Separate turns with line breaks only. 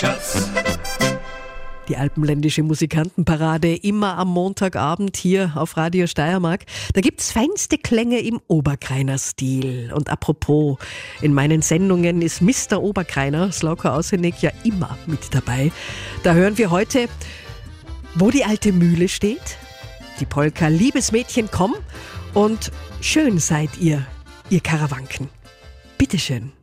Die alpenländische Musikantenparade immer am Montagabend hier auf Radio Steiermark. Da gibt's feinste Klänge im Oberkreiner Stil. Und apropos, in meinen Sendungen ist Mr. Oberkreiner, Slauko Ausenek, ja immer mit dabei. Da hören wir heute, wo die alte Mühle steht, die Polka Liebes Mädchen komm und schön seid ihr, ihr Karawanken. Bitteschön.